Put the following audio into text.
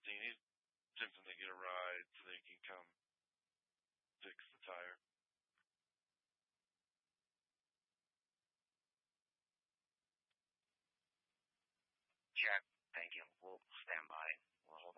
Dean, he's attempting to get a ride so they can come fix the tire. Jack, thank you. We'll stand by. We'll hold